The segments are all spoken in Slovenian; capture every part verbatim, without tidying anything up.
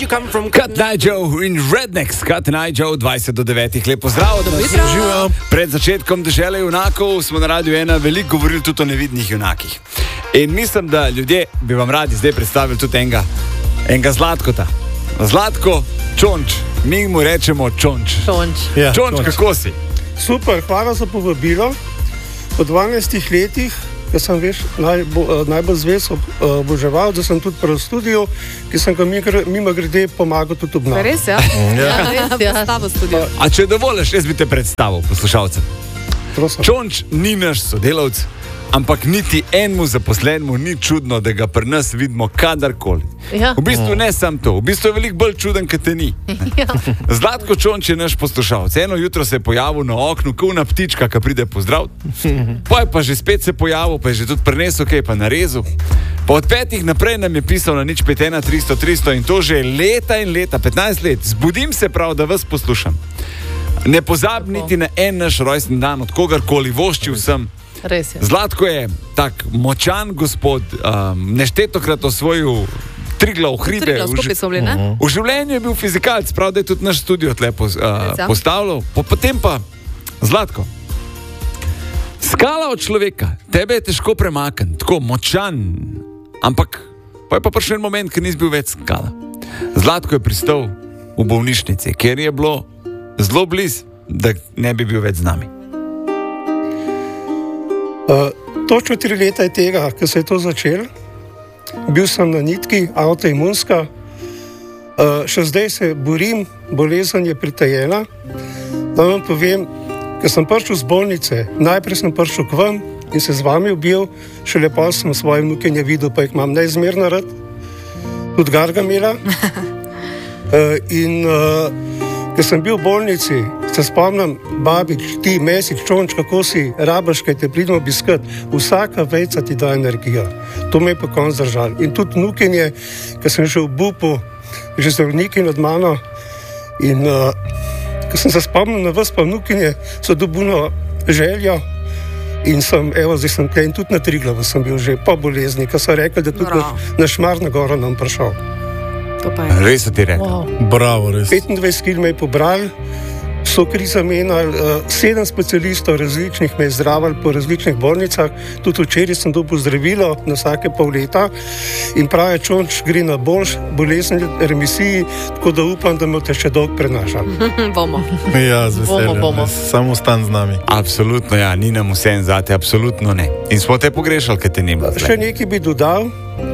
Cut Night Joe in Rednecks, Cut Night Joe, dvajset do devetih. Lepo zdravo, da vas uživamo. Pred začetkom Dežele junakov smo na Radiu ena veliko govorili tudi o nevidnih junakih. In mislim, da ljudje bi vam radi zdaj predstavili tudi enega, enega Zlatkota. Zlatko Čonč, mi mu rečemo Čonč. Čonč. Ja, Čonč, Čonč, kako si? Super, hvala za povabilo. Po dvanajstih letih, ki sem veš, najbo, najbolj zvest oboževal, da sem tudi prav v studiu, ki sem ga mimo grede pomagal tudi obnavljati. Res, ja? Ja, res, ja. Predstavo studio. A če dovoliš, jaz bi te predstavil poslušalcem. Prosim. Čonč ni naš sodelavc, ampak niti enemu zaposlenemu ni čudno, da ga pri nas vidimo kadarkoli. Ja. V bistvu ne sam to, v bistvu je veliko bolj čuden, kot te ni. Ja. Zlatko Čonč je naš poslušalec. Eno jutro se je pojavil na oknu, kot una ptička, ki pride pozdraviti. Pa je pa že spet se pojavil, pa je že tudi prinesel kaj, pa narezal. Pa od petih naprej nam je pisal na nič pet ena tristo tristo in to že leta in leta, petnajst let. Zbudim se prav, da vas poslušam. Ne pozabi niti na en naš rojstni dan, od kogarkoli voščil sem. Res je. Zlatko je tak močan gospod, um, neštetokrat osvojil Triglav, hribe. Triglav, skupaj so bili, ne? V življenju je bil fizikalc, prav da je tudi naš studio tle uh, postavljal. Po, potem pa, Zlatko, skala od človeka, tebe je težko premakniti, tako močan, ampak pa je pa prišel en moment, ker nisi bil več skala. Zlatko je pristal v bolnišnici, ker je bilo zelo blizu, da ne bi bil več z nami. Uh, točno tri leta je tega, ko se je to začelo. Bil sem na nitki, avtoimunska. Uh, še zdaj se borim, bolezen je pritajena. Da vam povem, ko sem prišel z bolnice, najprej sem prišel k vam in se z vami ubil, še lepo sem svoje vnukinje videl, pa jih imam neizmerno rad. Tudi Gargamela. Uh, in uh, ko sem bil v bolnici, se spomnim, babič, ti, Mesič, Čonč, kako si rabaš, kaj te pridemo obiskat. Vsaka vejca ti da energijo. To me je pa konc zdržal. In tudi vnukinje, ko sem že v bupu, že zdravniki nad mano, in uh, ko sem se spomnil na vas, pa vnukinje so dobilo željo in sem, evo, zdaj sem tle in tudi na Triglavu sem bil že po bolezni, ko so rekli, da tudi na, na Šmarno goro nam prišel. Res so ti rekli. Wow. Bravo, res. petindvajset kil me je pobral, so kriza menjali, uh, sedem specialistov različnih me je zdravili po različnih bolnicah, tudi včeraj sem dobil zdravilo na vsake pol leta in pravi Čonč gre na boljš bolezni remisiji, tako da upam, da me te še dolgo prenašam. Bomo. Ja, z veseljem. Bomo, bomo. Samo stan z nami. Absolutno, ja, ni nam vse en zate, absolutno ne. In smo te pogrešali, ker te ni bilo. Še nekaj bi dodal.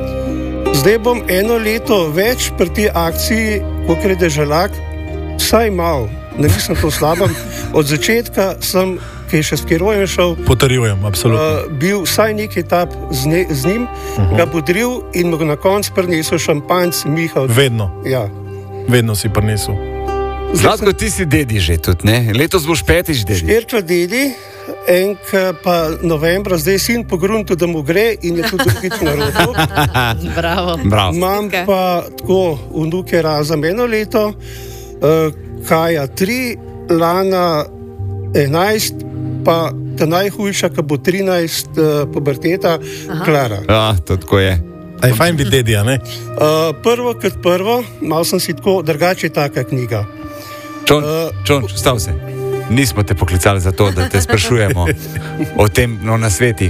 Zdaj bom eno leto več pri tej akciji, kot je Deželak, vsaj malo, ne mislim to slabem. Od začetka sem, ki je še s Kirojem šel, potrjujem, absolutno. Uh, bil vsaj nekaj etap z, ne, z njim, uh-huh. ga bodril in mu na koncu prinesel šampanjc, Miha. Vedno. Ja. Vedno si prinesel. Zlatko, ti si dedi že tudi, ne? Letos boš petič dedi. Štirka dedi, enka pa novembra, zdaj sin pogrunil, da mu gre in je tudi drugič na rodu. Bravo. Bravo. Imam pa tako vnuke razem eno leto, uh, Kaja tri, Lana enajst, pa ta najhujša, ki bo trinajst, uh, puberteta, Klara. Ja, to tako je. Aj fajn biti dedi, a ne? Uh, prvo kot prvo, malo sem si tako, drugače je taka knjiga. Čonč, Uh, Čonč, stav se. Nismo te poklicali za to, da te sprašujemo o tem, no, na svetih.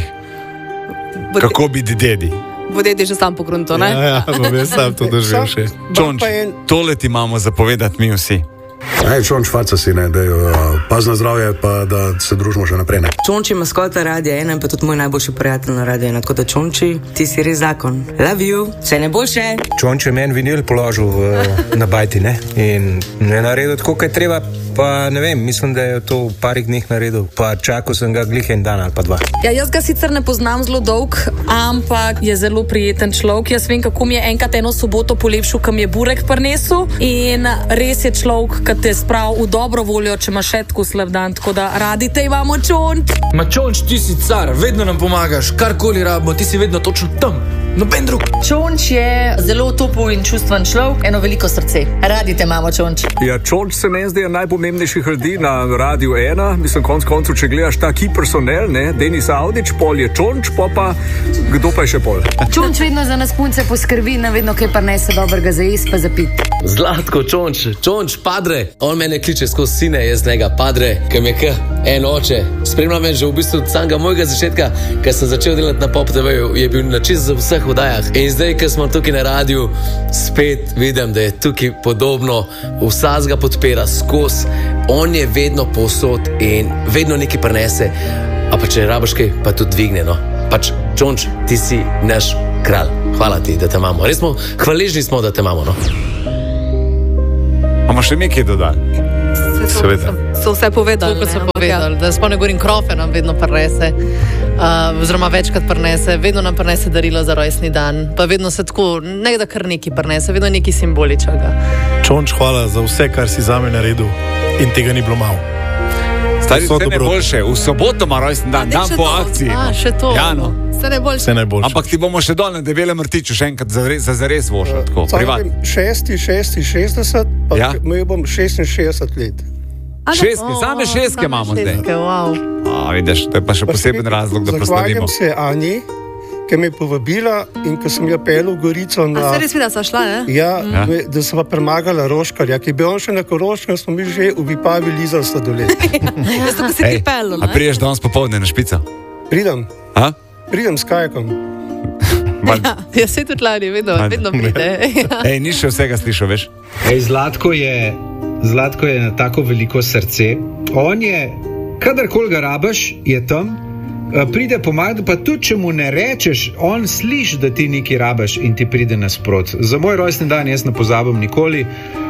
Bo Kako biti dedi? Bo dedi že sam pogrunto, ne? Ja, ja, bom jaz sam to doživel še. Čonč, pa en- tole ti imamo zapovedati mi vsi. Ej, Čonč, faca si, ne, da uh, paz na zdravje, pa da se družimo še naprej, ne. Čonč je maskota Radia ena in pa tudi moj najboljši prijatelj na Radiu ena, tako da Čonči, ti si res zakon. Love you, vse najboljše. Čonč je meni vinil položil v, na bajti, ne, in ne naredil tako, kaj treba, pa ne vem, mislim, da je to v parih dneh naredil, pa čakal sem ga glih en dan ali pa dva. Ja, jaz ga sicer ne poznam zelo dolg, ampak je zelo prijeten človek. Jaz vem, kako mi je enkrat eno soboto polepšil, kam je burek prinesel in res je človek, ki te spravi v dobro voljo, če imaš še tako slab dan, tako da radi te imamo, Čonč. Ma Čonč, ti si car, vedno nam pomagaš, karkoli rabimo, ti si vedno točno tam. noben drug. Čonč je zelo topel in čustven človek, eno veliko srce. Radi te imamo, Čonč. Ja, Čonč se meni zdi najpomembnejših ljudi na Radiu ena. Mislim, konc koncu, če gledaš ta key personel, ne, Denis Audič, pol je Čonč, pa pa kdo pa je še pol? Čonč vedno za nas punce poskrbi, na vedno kaj pa nese dobrega za jesti pa za pit. Zlatko, Čonč, Čonč, padre. On mene kliče skozi sine, jaz njega, padre, ker me k en oče. Spremljam me že v bistvu od samega mojega začetka, ker sem začel delati na Pop T V-ju, je bil na čisto v vseh oddajah. In zdaj, ker smo tukaj na radiju, spet vidim, da je tukaj podobno, vsaz ga podpira skozi, on je vedno povsod in vedno nekaj prinese, a pa če rabiš kaj, pa tudi dvigne, no. Pač, Čonč, ti si naš kralj. Hvala ti, da te imamo. Res smo, hvaležni smo, da te imamo, no. Imamo še nekaj dodati? Seveda. So vse povedali, kot so povedali, da sploh ne govorim, krofe nam vedno prinese, uh, oziroma večkrat prinese, vedno nam prinese darilo za rojstni dan, pa vedno se tako, ne da kar nekaj prinese, vedno nekaj simboličnega. Čonč, hvala za vse, kar si zame naredil in tega ni bilo malo. Stari, vse najboljše, v soboto ima rojstni dan, dan po akciji. A, še to. Ja, no. Vse najboljše. Vse najboljše. Ampak ti bomo še dol na Debelem rtiču še enkrat za, za zares vošel, tako, privat. šesti, šesti, šestdeset, pa Ja. mi bom šestinšestdeset let. Šestke, same šestke imamo zdaj. Šestke, wow. A, vidiš, to je pa še poseben razlog, da proslavimo. Zahvaljujem se Ani, ki me je povabila in ko sem jo pel v Gorico A na... se res vidi, da sva šla, ne? Ja, Ja. me- da sva premagala Roškarja, ki je bil on še na Koroškem, smo mi že v Vipavi lizali sladoled. Jaz to, ko si ti pelil, A ne? priješ danes popovdne na špico? Pridem, A? pridem s kajakom. Ja, jaz se tudi lani, vedno, Manj. vedno pride. Ej, ni še vsega slišal, veš? Ej, Zlatko je, Zlatko je na tako veliko srce. On je, kadarkoli ga rabiš, je tam, eh, pride pomagati, pa tudi če mu ne rečeš, on sliši, da ti nekaj rabiš in ti pride nasprot. Za moj rojstni dan jaz ne pozabim nikoli.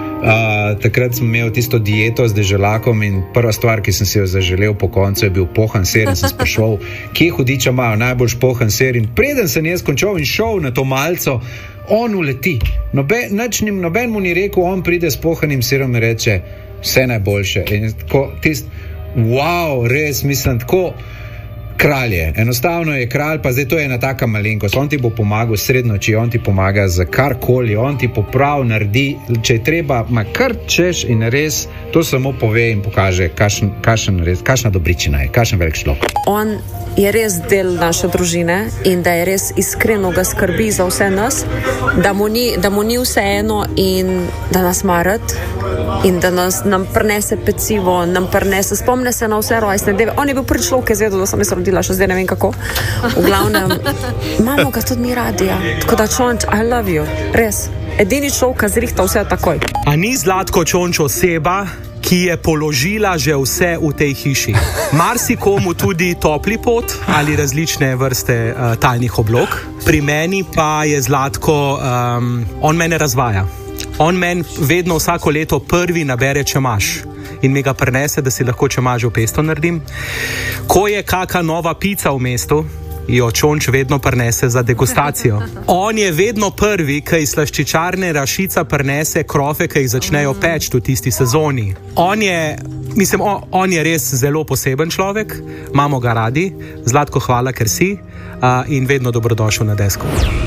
Uh, takrat sem imel tisto dieto z deželakom in prva stvar, ki sem si jo zaželel po koncu, je bil pohan ser in sem sprašoval, kje hudiča imajo najboljš pohan ser in preden sem jaz končal in šel na to malco, on uleti. Nobe, nič nim, noben mu ni rekel, on pride s pohanim serom in reče, vse najboljše. In tako, tist, wow, res mislim, tako kralj je, enostavno je kralj, pa zdaj to je ena taka malenkost, on ti bo pomagal srednoči, on ti pomaga za karkoli, on ti poprav naredi, če je treba, ma kar češ in res, to samo pove in pokaže, kakšen, kakšen res, kakšna dobričina je, kakšen velik človek. On je res del naše družine in da je res iskreno ga skrbi za vse nas, da mu ni, da mu ni vseeno in da nas marat in da nas, nam prinese pecivo, nam prinese, spomne se na vse rojstne dneve. On je bil prvi človek, ki je zvedel, da sem jaz rodila, še zdaj ne vem kako. V glavnem, imamo ga tudi mi radi, ja. Tako da, Čonč, I love you, res. Edini človek, ki zrihta vse takoj. A ni Zlatko Čonč oseba, ki je položila že vse v tej hiši? Marsikomu tudi topli pot ali različne vrste uh, talnih oblog. Pri meni pa je Zlatko, um, on mene razvaja. On meni vedno vsako leto prvi nabere čemaž in mi ga prinese, da si lahko čemaž v pesto naredim. Ko je kaka nova pica v mestu, jo Čonč vedno prinese za degustacijo. On je vedno prvi, ki iz slaščičarne Rašica prinese krofe, ki jih začnejo peči v tisti sezoni. On je, mislim, on, on je res zelo poseben človek, imamo ga radi. Zlatko, hvala, ker si uh, in vedno dobrodošel na desku.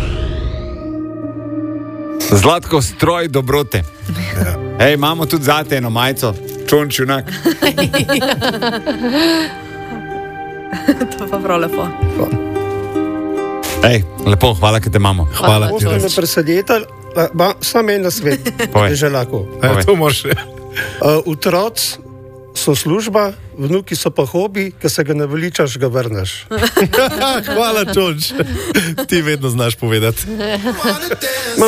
Zlatko, stroj dobrote. Ej, imamo tudi zate eno majico, Čonč junak. To pa prav lepo. Ej, lepo, hvala, ker te imamo. Hvala ti, Boste me res. presedetali, samo en na svet, Povej. že lahko. Ja, to moraš. Uh, otroci so služba, vnuki so pa hobi, ki se ga naveličaš, ga vrneš. Hvala, Čonč. Ti vedno znaš povedati.